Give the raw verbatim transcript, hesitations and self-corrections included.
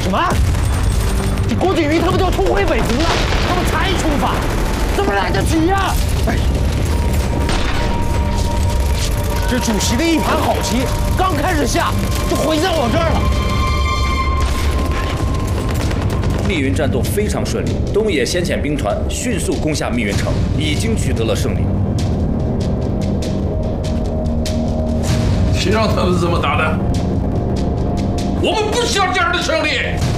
什么？这郭景云他们就要冲回北平了，他们才出发，怎么来得及呀？哎，这主席的一盘好棋刚开始下，就毁在我这儿了。 密云战斗非常顺利，东野先遣兵团迅速攻下密云城，已经取得了胜利。 谁让他们这么打的？我们不需要这样的胜利。